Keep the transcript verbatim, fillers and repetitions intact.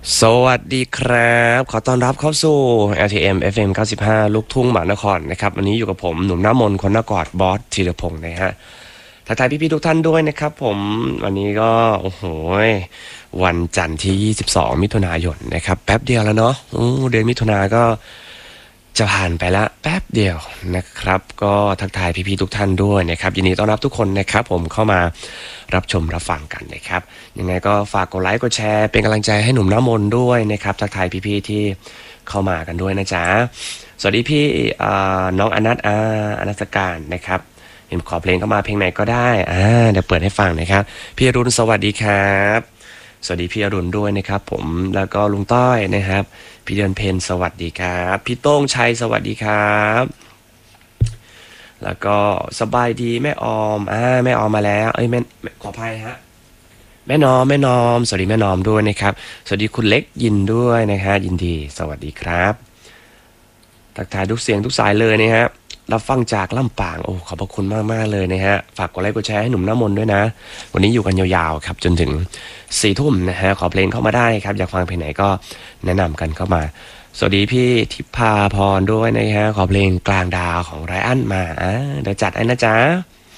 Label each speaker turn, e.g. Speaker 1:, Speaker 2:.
Speaker 1: สวัสดีครับขอต้อนรับเข้าสู่ แอล ที เอ็ม เอฟ เอ็ม เก้าสิบห้าลูกทุ่งมหานครนะครับวันนี้อยู่กับผมหนุ่มหน้ามนต์คนหน้ากอดบอสธีรพงศ์นะฮะทักทายพี่ๆทุกท่านด้วยนะครับผมวันนี้ก็โอ้โหวันจันทร์ที่ยี่สิบสองมิถุนายนนะครับแป๊บเดียวแล้วเนาะอู้เดือนมิถุนาก็จะผ่านไปละแป๊บเดียวนะครับก็ทักทายพี่ๆทุกท่านด้วยนะครับยินดีต้อนรับทุกคนนะครับผมเข้ามารับชมรับฟังกันนะครับยังไงก็ฝากกดไลค์กดแชร์เป็นกำลังใจให้หนุ่มหน้ามนต์ด้วยนะครับทักทายพี่ๆที่เข้ามากันด้วยนะจ๊ะสวัสดีพี่อ่าน้องอนัทอาอนัสการนะครับเห็นขอเพลงเข้ามาเพลงไหนก็ได้อ่าเดี๋ยวเปิดให้ฟังนะครับพี่อรุณสวัสดีครับสวัสดีพี่อรุณด้วยนะครับผมแล้วก็ลุงต้อยนะครับพี่เดือนเพนสวัสดีครับพี่โต้งชัยสวัสดีครับแล้วก็สบายดีแม่ออมอ่าแม่ออมมาแล้วเอ้ยแม่แม่ขออภัยฮะ แม่นอมแม่นอมสวัสดีแม่นอมด้วยนะครับสวัสดีคุณเล็กยินด้วยนะฮะยินดีสวัสดีครับทักทายทุกเสียงทุกสายเลยนะฮะรับฟังจากลำปางโอ้ขอบพระคุณมากมากเลยนะฮะฝากกดไลค์กดแชร์ให้หนุ่มน้ำมนต์ด้วยนะวันนี้อยู่กันยาวๆครับจนถึงสี่ทุ่มนะฮะขอเพลงเข้ามาได้ครับอยากฟังเพลงไหนก็แนะนำกันเข้ามาสวัสดีพี่ทิพาพรด้วยนะฮะขอเพลงกลางดาวของไรอันมาอ่าเดี๋ยวจัดให้นะจ๊ะ